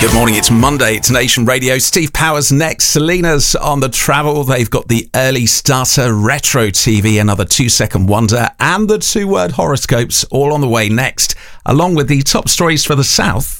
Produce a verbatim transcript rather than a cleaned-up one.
Good morning, it's Monday, it's Nation Radio. Steve Powers next, Selena's on the travel. They've got the early starter, retro T V, another two-second wonder, and the two-word horoscopes all on the way next, along with the top stories for the South